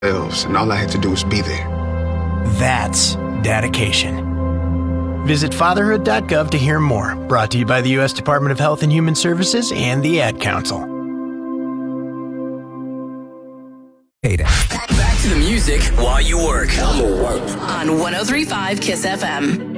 And all I had to do was be there. That's dedication. Visit fatherhood.gov to hear more. Brought to you by the U.S. Department of Health and Human Services and the Ad Council. Back to the music while you work. On 103.5 KISS FM.